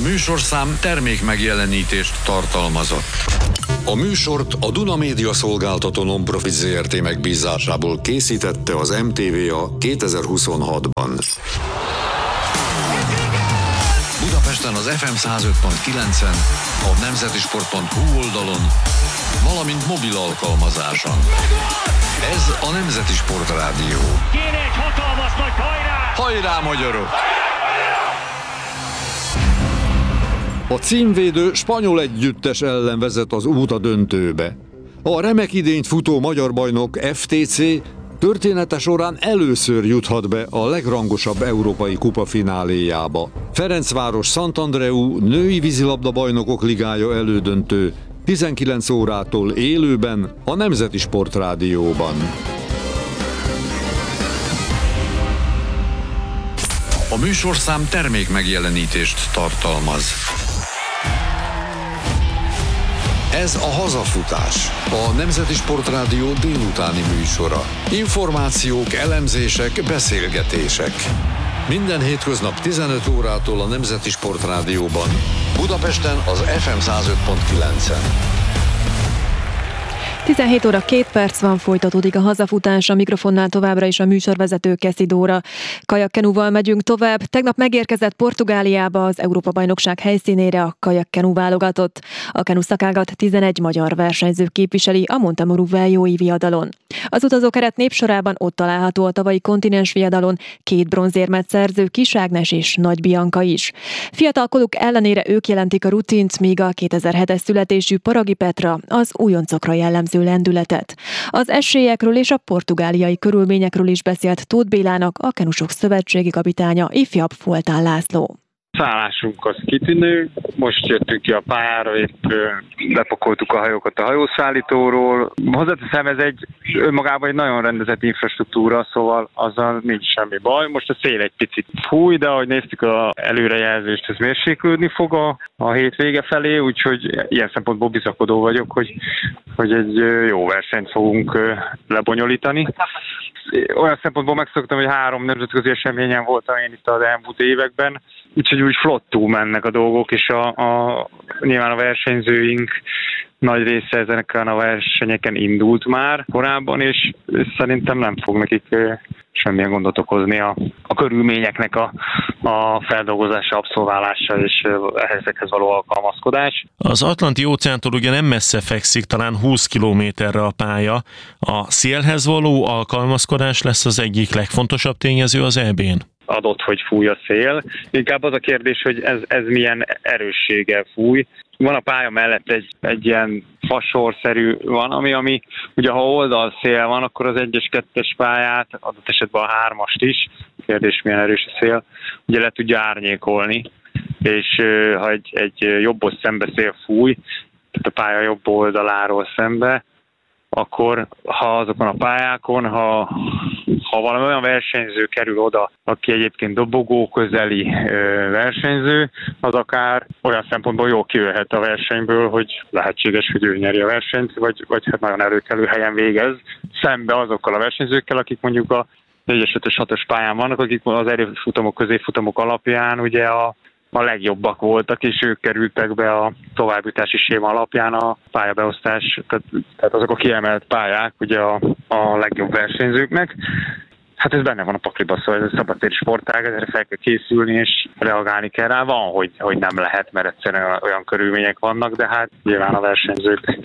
műsorszám termék megjelenítést tartalmazott. A műsort a Duna Média Szolgáltató Non-Profit Zrt. Megbízásából készítette az MTVA 2026-ban. Budapesten az FM 105.9-en, a nemzetisport.hu oldalon, valamint mobil alkalmazáson. Ez a Nemzeti Sport Rádió. Kéne egy hatalmas nagy hajrá! Hajrá, magyarok! A címvédő spanyol együttes ellen vezet az út a döntőbe. A remek idényt futó magyar bajnok FTC története során először juthat be a legrangosabb európai kupa fináléjába. Ferencváros Szentandreu női vízilabda bajnokok ligája elődöntő 19 órától élőben a Nemzeti Sport Rádióban. A műsorszám termék megjelenítést tartalmaz. Ez a Hazafutás, a Nemzeti Sport Rádió délutáni műsora. Információk, elemzések, beszélgetések. Minden hétköznap 15 órától a Nemzeti Sport Rádióban. Budapesten az FM 105.9-en. 17 óra 2 perc van, folytatódik a Hazafutás, a mikrofonnál továbbra is a műsorvezető Keszi Dóra. Kajakkenúval megyünk tovább. Tegnap megérkezett Portugáliába az Európa-bajnokság helyszínére a kajakkenu válogatott. A kenuszakágat 11 magyar versenyző képviseli a Montemurú Veljói viadalon. Az utazókeret népsorában ott található a tavalyi kontinens viadalon 2 bronzérmet szerző Kis Ágnes és Nagy Bianca is. Fiatalkoruk ellenére ők jelentik a rutint, míg a 2007-es születésű Paragi Petra az újoncokra jellemző lendületet. Az esélyekről és a portugáliai körülményekről is beszélt Tóth Bélának a Kenusok szövetségi kapitánya, ifjabb Foltán László. Szállásunk az kitűnő, most jöttünk ki a pályára, épp lepakoltuk a hajókat a hajószállítóról. Hozzáteszem, ez önmagában egy nagyon rendezett infrastruktúra, szóval azzal nincs semmi baj. Most a szél egy picit fúj, de ahogy néztük az előrejelzést, ez mérséklődni fog a hétvége felé, úgyhogy ilyen szempontból bizakodó vagyok, hogy egy jó versenyt fogunk lebonyolítani. Olyan szempontból megszoktam, hogy 3 nemzetközi eseményen voltam én itt az elmúlt években, úgyhogy úgy flottul mennek a dolgok, és nyilván a versenyzőink nagy része ezeken a versenyeken indult már korábban, és szerintem nem fog nekik semmilyen gondot okozni a körülményeknek a feldolgozása, abszolválása és ezekhez való alkalmazkodás. Az Atlanti-óceántól ugye nem messze fekszik, talán 20 kilométerre a pálya. A szélhez való alkalmazkodás lesz az egyik legfontosabb tényező az EB-n? Adott, hogy fúj a szél. Inkább az a kérdés, hogy ez milyen erősséggel fúj. Van a pálya mellett egy ilyen fasorszerű van, ami ugye ha oldalszél van, akkor az 1-es, 2-es pályát, adott esetben a 3-ast is, kérdés milyen erős a szél, ugye le tudja árnyékolni, és ha egy jobbos szembeszél fúj, tehát a pálya jobb oldaláról szembe, akkor ha azokon a pályákon, ha valami olyan versenyző kerül oda, aki egyébként dobogó közeli versenyző, az akár olyan szempontból jól kijöhet a versenyből, hogy lehetséges, hogy ő nyeri a versenyt, vagy hát nagyon előkelő helyen végez, szembe azokkal a versenyzőkkel, akik mondjuk a 4-es, 5-ös, 6-os pályán vannak, akik az erőfutamok, középfutamok alapján ugye a legjobbak voltak, és ők kerültek be a továbbjutási séma alapján a pályabeosztás, tehát azok a kiemelt pályák ugye a legjobb versenyzőknek. Hát ez benne van a pakliba, szóval ez a szabadtéri sportág, ezre fel kell készülni, és reagálni kell rá. Van, hogy nem lehet, mert egyszerűen olyan körülmények vannak, de hát nyilván a versenyzők,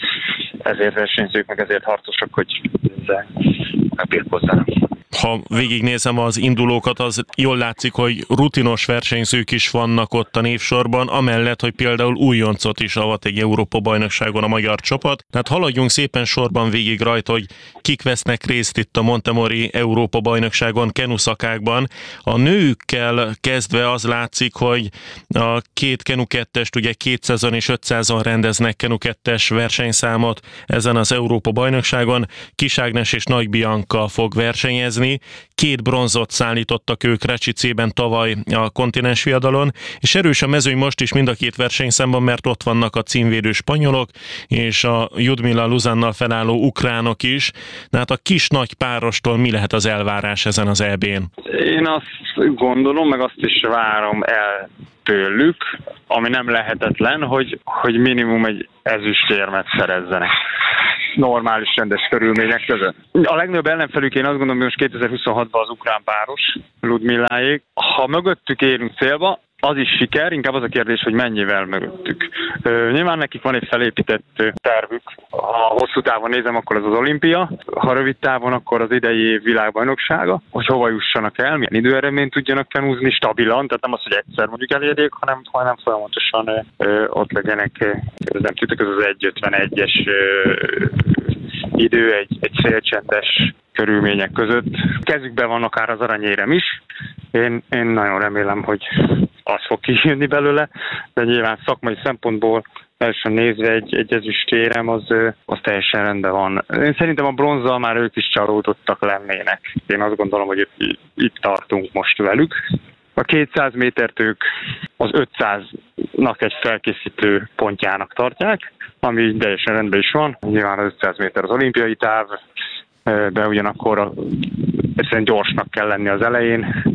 meg ezért harcosak, hogy ezzel megbirkózzanak. Ha végignézem az indulókat, az jól látszik, hogy rutinos versenyzők is vannak ott a névsorban, amellett, hogy például újoncot is avat egy Európa-bajnokságon a magyar csapat. Tehát haladjunk szépen sorban végig rajta, hogy kik vesznek részt itt a Montemori Európa-bajnokságon, kenuszakákban. A nőkkel kezdve az látszik, hogy a 2 kenu 2-est ugye 200-on és 500-on rendeznek kenu 2-es versenyszámot ezen az Európa-bajnokságon. Kis Ágnes és Nagy Bianca fog versenyezni. 2 bronzot szállítottak ők Recsicében tavaly a kontinens viadalon, és erős a mezőny most is mind a 2 versenyszámban, mert ott vannak a címvédő spanyolok, és a Judmila Luzannal felálló ukránok is. De hát a kis-nagy párostól mi lehet az elvárás ezen az EB-n? Én azt gondolom, meg azt is várom el tőlük, ami nem lehetetlen, hogy minimum egy ezüstérmet szerezzenek normális, rendes körülmények között. A legnagyobb ellenfelük én azt gondolom, hogy most 2026-ban az ukrán páros, Ludmiláék. Ha mögöttük érünk célba, az is siker, inkább az a kérdés, hogy mennyivel mögöttük. Nyilván nekik van egy felépített tervük. Ha hosszú távon nézem, akkor az olimpia, ha rövid távon, akkor az idei év világbajnoksága, hogy hova jussanak el, milyen időeredményt tudjanak kenúzni stabilan, tehát nem az, hogy egyszer mondjuk elérjék, hanem folyamatosan ott legyenek, nem tudjuk, ez az 1.51-es idő egy szélcsendes körülmények között. Kezükben van akár az aranyérem is. Én nagyon remélem, hogy az fog kijönni belőle, de nyilván szakmai szempontból teljesen nézve egy ezüstérem, az teljesen rendben van. Én szerintem a bronzzal már ők is csalódottak lennének. Én azt gondolom, hogy itt tartunk most velük. A 200 métert ők az 500-nak egy felkészítő pontjának tartják, ami teljesen rendben is van. Nyilván az 500 méter az olimpiai táv, de ugyanakkor egyszerűen gyorsnak kell lenni az elején,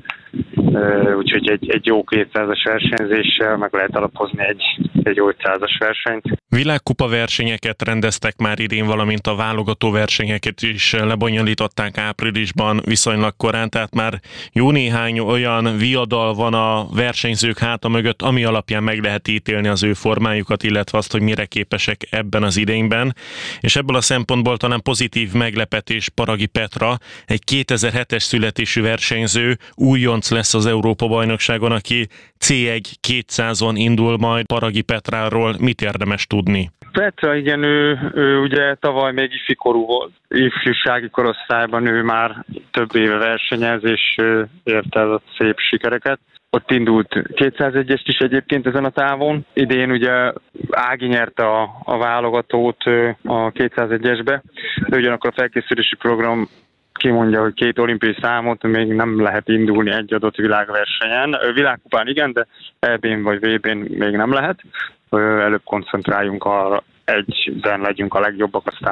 úgyhogy egy jó 200-as versenyzéssel meg lehet alapozni egy jó 500-as versenyt. Világkupa versenyeket rendeztek már idén, valamint a válogató versenyeket is lebonyolították áprilisban viszonylag korán, tehát már jó néhány olyan viadal van a versenyzők háta mögött, ami alapján meg lehet ítélni az ő formájukat, illetve azt, hogy mire képesek ebben az idényben. És ebből a szempontból talán pozitív meglepetés Paragi Petra, egy 2007-es születésű versenyző, újonc lesz az Európa-bajnokságon, aki C1 200-on indul majd. Paragi Petráról mit érdemes tudni? Petra, igen, ő ugye tavaly még ifikorú volt. Ifjúsági korosztályban ő már több éve versenyez, és érte el a szép sikereket. Ott indult 201-est is egyébként ezen a távon. Idén ugye Ági nyerte a válogatót a 201-esbe, de ugyanakkor a felkészülési program kimondja, hogy 2 olimpiai számot még nem lehet indulni egy adott világversenyen. Világkupán igen, de EB-n vagy VB-n még nem lehet. Előbb koncentráljunk arra, egyben legyünk a legjobbak, aztán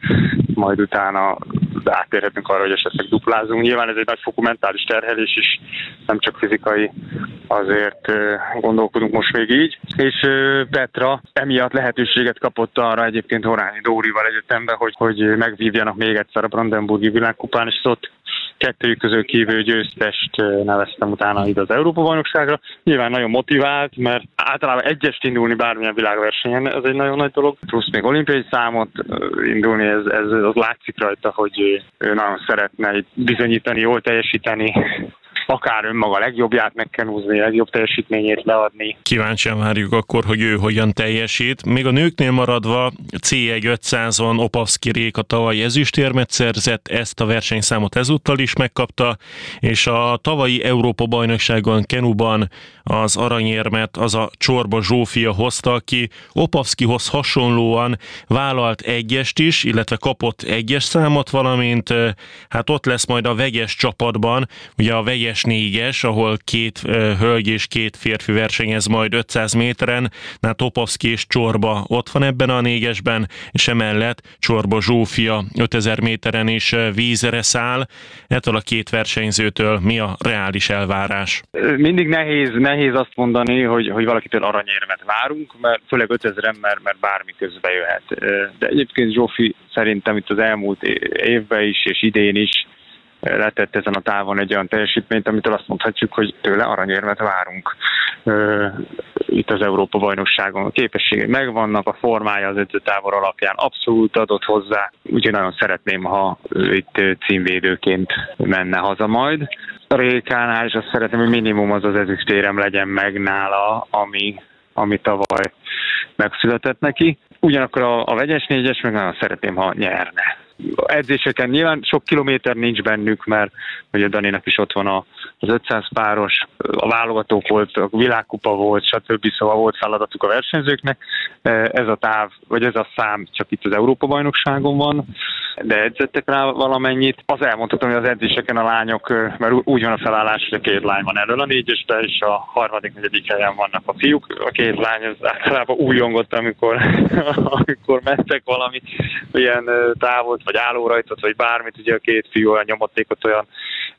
majd utána átérhetünk arra, hogy esetleg duplázunk. Nyilván ez egy nagyfokú mentális terhelés is, nem csak fizikai, azért gondolkodunk most még így. És Petra emiatt lehetőséget kapott arra egyébként Horányi Dórival egyetemben, hogy megvívjanak még egyszer a Brandenburgi világkupán, és ott kettőjük közül kívül győztest neveztem utána ide az Európa-bajnokságra. Nyilván nagyon motivált, mert általában egyest indulni bármilyen világversenyen, ez egy nagyon nagy dolog. Plusz még olimpiai számot indulni, ez az látszik rajta, hogy ő nagyon szeretne bizonyítani, jól teljesíteni, akár önmaga legjobbját megkenúzni, legjobb teljesítményét leadni. Kíváncsian várjuk akkor, hogy ő hogyan teljesít. Még a nőknél maradva C1 500-on Opavszki Réka tavaly ezüstérmet szerzett, ezt a versenyszámot ezúttal is megkapta, és a tavalyi Európa-bajnokságon kenuban az aranyérmet az a Csorba Zsófia hozta, aki Opavszkihoz hasonlóan vállalt egyest is, illetve kapott egyes számot, valamint hát ott lesz majd a vegyes csapatban, ugye a vegyes 4-es, ahol 2 hölgy és 2 férfi versenyez majd 500 méteren, hát Opavszki és Csorba ott van ebben a 4-esben, és emellett Csorba Zsófia 5000 méteren is vízre száll. Ettől a 2 versenyzőtől mi a reális elvárás? Mindig nehéz azt mondani, hogy valakitől aranyérmet várunk, mert főleg 5000-en, mert bármi közbe jöhet. De egyébként Zsófi szerintem itt az elmúlt évben is, és idén is letett ezen a távon egy olyan teljesítményt, amitől azt mondhatjuk, hogy tőle aranyérmet várunk itt az Európa-bajnokságon. A képességei megvannak, a formája az edzőtábor alapján abszolút adott hozzá. Úgyhogy nagyon szeretném, ha itt címvédőként menne haza majd. A Rékánál is azt szeretném, hogy minimum az ezüstérem legyen meg nála, ami tavaly megszületett neki. Ugyanakkor a vegyes 4-es meg nagyon szeretném, ha nyerne. Edzéseken nyilván sok kilométer nincs bennük, mert ugye Daninak is ott van az 500 páros, a válogatók volt, a világkupa volt, stb. Szóval volt feladatuk a versenyzőknek. Ez a táv, vagy ez a szám csak itt az Európa-bajnokságon van, de edzettek rá valamennyit. Az elmondhatom, hogy az edzéseken a lányok, mert úgy van a felállás, hogy a 2 lány van elől a 4-esben, és a 3.-4. helyen vannak a fiúk. A 2 lány az általában újongott, amikor mentek valami ilyen távot, vagy állórajtot, vagy bármit, ugye a 2 fiú olyan nyomatékot, olyan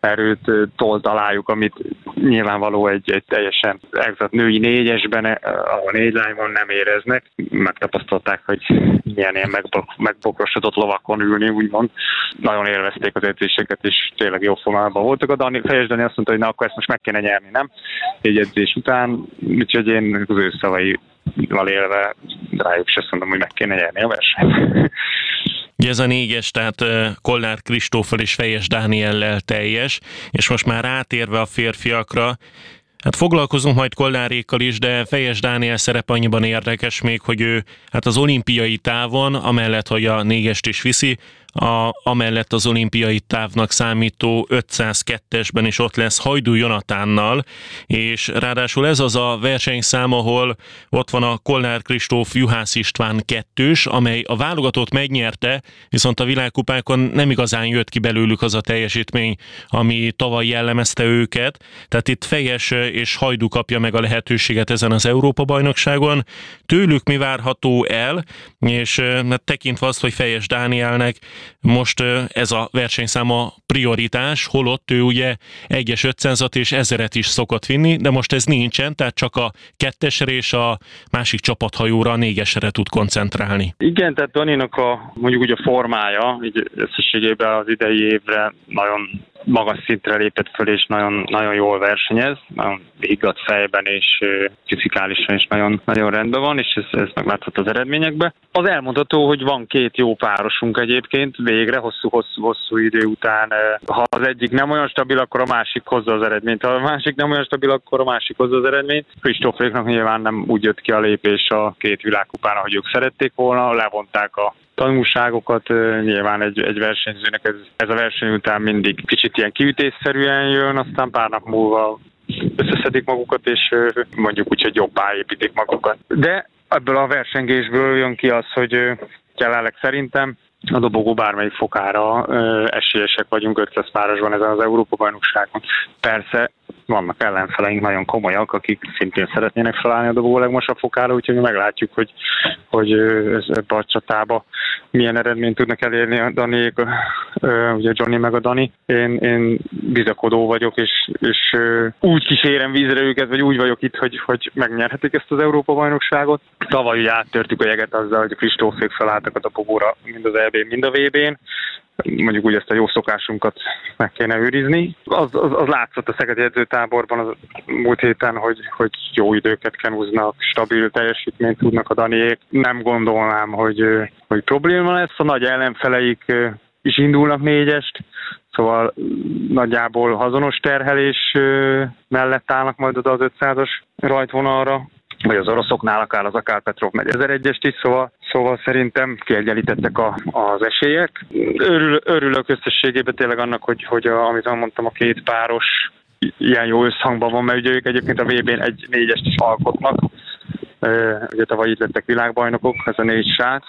erőt tolt alájuk, amit nyilvánvaló egy teljesen exakt női négyesben, ahol 4 lány van, nem éreznek. Megtapasztalták, hogy milyen ilyen megbokrosodott lovakon ülni, úgymond. Nagyon élvezték az edzéseket, és tényleg jó formában voltak. Fejes Dani azt mondta, hogy na, akkor ezt most meg kéne nyerni, nem? Egy edzés után, úgyhogy én az ő szavaival élve rájuk is azt mondom, hogy meg kéne nyerni a versenyt. Ugye ez a 4-es, tehát Kollár Kristóffal és Fejes Dániellel teljes, és most már rátérve a férfiakra, hát foglalkozunk majd Kollárékkal is, de Fejes Dániel szerep annyiban érdekes még, hogy ő hát az olimpiai távon, amellett, hogy a 4-est is viszi, amellett az olimpiai távnak számító 502-esben is ott lesz Hajdú Jonatánnal, és ráadásul ez az a versenyszám, ahol ott van a Kollár Kristóf Juhász István 2-s, amely a válogatót megnyerte, viszont a világkupákon nem igazán jött ki belőlük az a teljesítmény, ami tavaly jellemezte őket, tehát itt Fejes és Hajdú kapja meg a lehetőséget ezen az Európa-bajnokságon. Tőlük mi várható el, és tekintve azt, hogy Fejes Dánielnek most ez a versenyszám a prioritás, holott ő ugye 1-es 500-at és 1000-et is szokott vinni, de most ez nincsen, tehát csak a 2-esre és a másik csapathajóra, a 4-esre tud koncentrálni. Igen, tehát Daninak mondjuk úgy a formája, így összességében az idei évre nagyon magas szintre lépett föl, és nagyon, nagyon jól versenyez, nagyon higgadt fejben, és fizikálisan is nagyon, nagyon rendben van, és ez meglátható az eredményekben. Az elmondható, hogy van 2 jó párosunk egyébként, végre, hosszú idő után. Ha az egyik nem olyan stabil, akkor a másik hozza az eredményt. Ha a másik nem olyan stabil, akkor a másik hozza az eredményt. Kristóféknak nyilván nem úgy jött ki a lépés a 2 világkupán, ahogy ők szerették volna, levonták a tanulságokat, nyilván egy versenyzőnek ez a verseny után mindig kicsit ilyen kiütésszerűen jön, aztán pár nap múlva összeszedik magukat, és mondjuk úgy, hogy jobbá építik magukat. De ebből a versengésből jön ki az, hogy jelenleg szerintem a dobogó bármelyik fokára esélyesek vagyunk 500 párosban ezen az Európa-bajnokságon. Persze vannak ellenfeleink nagyon komolyak, akik szintén szeretnének felállni a dobogó legmagasabb fokára, úgyhogy mi meglátjuk, hogy ebbe a csatába milyen eredményt tudnak elérni a Daniék, ugye Johnny meg a Dani. Én bizakodó vagyok, és úgy kísérem vízre őket, vagy úgy vagyok itt, hogy megnyerhetik ezt az Európa-bajnokságot. Tavaly ugye áttörtük a jeget azzal, hogy a Kristófék felálltak a dobogóra mind az EB-n, mind a VB-n. Mondjuk úgy ezt a jó szokásunkat meg kéne őrizni. Az látszott a szegedi edzőtáborban az múlt héten, hogy jó időket kenúznak, stabil teljesítményt tudnak a Daniék. Nem gondolnám, hogy probléma lesz. A nagy ellenfeleik is indulnak 4-est, szóval nagyjából hazonos terhelés mellett állnak majd oda az 500-as rajtvonalra, vagy az oroszoknál akár Petrov megy 1001-est is, szóval szerintem kiegyenlítettek az esélyek. Örülök összességében tényleg annak, hogy amit mondtam, a 2 páros ilyen jó összhangban van, mert ugye ők egyébként a VB-n egy 4-est is alkotnak. Ugye tavaly itt lettek világbajnokok, ez a 4 srác.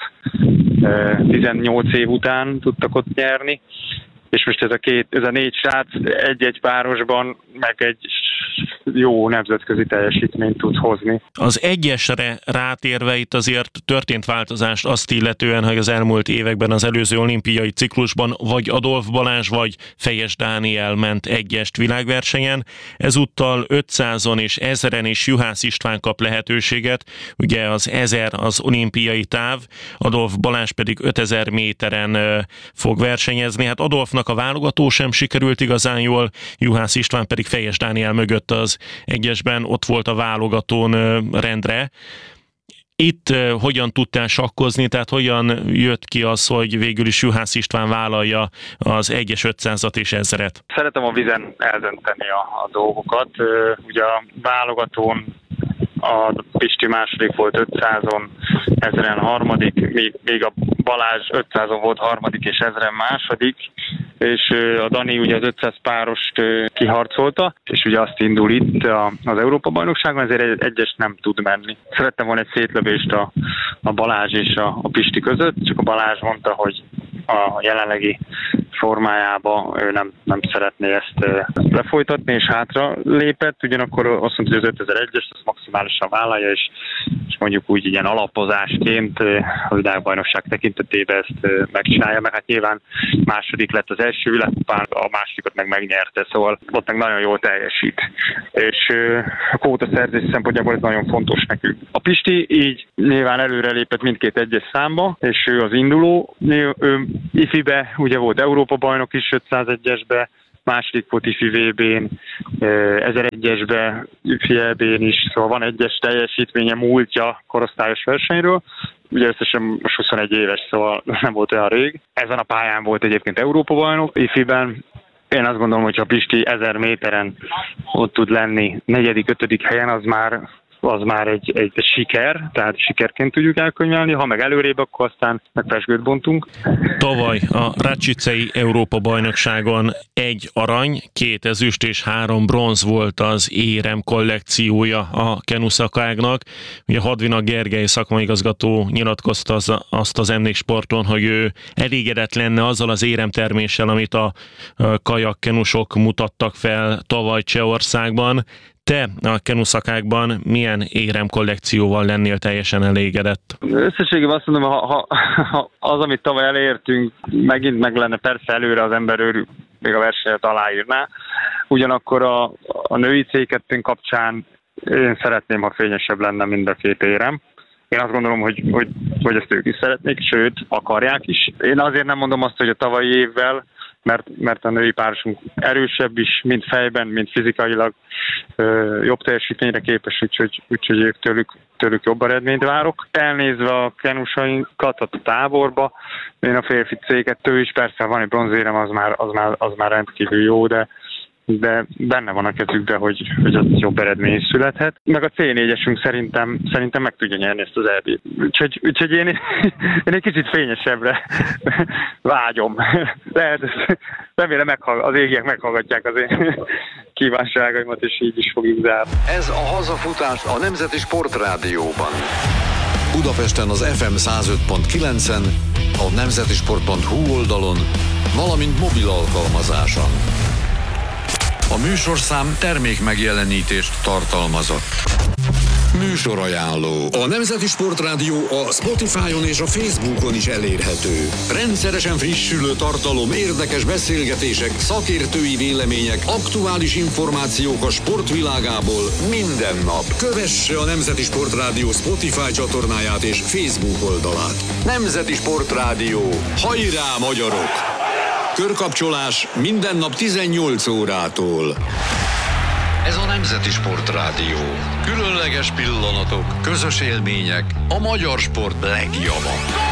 18 év után tudtak ott nyerni. És most ez a 4 srác egy-egy párosban meg egy jó nemzetközi teljesítményt tud hozni. Az 1-esre rátérve itt azért történt változást azt illetően, hogy az elmúlt években az előző olimpiai ciklusban vagy Adolf Balázs, vagy Fejes Dániel ment 1-est világversenyen. Ezúttal 500-on és 1000-en is Juhász István kap lehetőséget. Ugye az 1000 az olimpiai táv, Adolf Balázs pedig 5000 méteren fog versenyezni. Hát Adolfnak a válogató sem sikerült igazán jól, Juhász István pedig Fejes Dániel mögött az 1-esben ott volt a válogatón rendre. Itt hogyan tudtál sakkozni, tehát hogyan jött ki az, hogy végül is Juhász István vállalja az 1-es 500-at és 1000-et? Szeretem a vizen eldönteni a dolgokat. Ugye a válogatón a Pisti második volt 500-on, 1000-en harmadik, még a Balázs 500-on volt harmadik és 1000-en második, és a Dani ugye az 500 párost kiharcolta, és ugye azt indul itt az Európa-bajnokságon, ezért 1-es nem tud menni. Szerettem volna egy szétlövést a Balázs és a Pisti között, csak a Balázs mondta, hogy a jelenlegi formájába ő nem szeretné ezt lefolytatni, és hátra lépett, ugyanakkor azt mondta, hogy az 5001-est azt maximálisan vállalja, és mondjuk úgy ilyen alapozásként a világbajnokság tekintetében ezt megcsinálja, mert hát nyilván második lett az első világkupán, a másodikat meg megnyerte, szóval ott meg nagyon jól teljesít. És a kvótaszerzés szempontjából ez nagyon fontos nekünk. A Pisti így nyilván előrelépett mindkét egyes számba, és ő az induló. Ő ifibe ugye volt Európa-bajnok is 501-esbe, második volt ifi VB-n, 1001-esbe, ifi EB-n is, szóval van egyes teljesítménye, múltja korosztályos versenyről. Ugye összesen most 21 éves, szóval nem volt olyan rég. Ezen a pályán volt egyébként Európa-bajnok ifiben. Én azt gondolom, hogy ha Pisti 1000 méteren ott tud lenni 4.-5. helyen, az már egy siker, tehát sikerként tudjuk elkönyvelni, ha meg előrébb, akkor aztán meg pezsgőt bontunk. Tavaly a Rácsicei Európa-bajnokságon 1 arany, 2 ezüst és 3 bronz volt az érem kollekciója a kenuszakágnak. Ugye Hadvinak Gergely szakmaigazgató nyilatkozta azt az M4 Sporton, hogy ő elégedett lenne azzal az éremterméssel, amit a kajakkenusok mutattak fel tavaly Csehországban. Te a kenuszakákban milyen érem kollekcióval lennél teljesen elégedett? Összességében azt mondom, ha az, amit tavaly elértünk, megint meg lenne, persze előre az ember örül, még a versenyet aláírná. Ugyanakkor a női C2 kapcsán én szeretném, ha fényesebb lenne mind a két érem. Én azt gondolom, hogy ezt ők is szeretnék, sőt, akarják is. Én azért nem mondom azt, hogy a tavalyi évvel, mert a női párosunk erősebb is, mind fejben, mind fizikailag jobb teljesítményre képes, úgyhogy ők tőlük jobb eredményt várok. Elnézve a kenusainkat a táborba, én a férfi C2 is, persze van egy bronzérem, az már rendkívül jó, de benne van a kezükben, hogy az jobb eredmény születhet. Meg a C4-esünk szerintem meg tudja nyerni ezt az EB-t. Úgyhogy én egy kicsit fényesebbre vágyom. De remélem az égiek meghallgatják az én kívánságaimat, és így is fogjuk zárni. Ez a hazafutás a Nemzeti Sportrádióban. Budapesten az FM 105.9-en, a nemzetisport.hu oldalon, valamint mobil alkalmazáson. A műsorszám termékmegjelenítést tartalmazott. Műsorajánló. A Nemzeti Sportrádió a Spotify-on és a Facebookon is elérhető. Rendszeresen frissülő tartalom, érdekes beszélgetések, szakértői vélemények, aktuális információk a sportvilágából minden nap. Kövesse a Nemzeti Sportrádió Spotify csatornáját és Facebook oldalát. Nemzeti Sportrádió. Hajrá, magyarok! Körkapcsolás minden nap 18 órától. Ez a Nemzeti Sportrádió. Különleges pillanatok, közös élmények, a magyar sport legjava.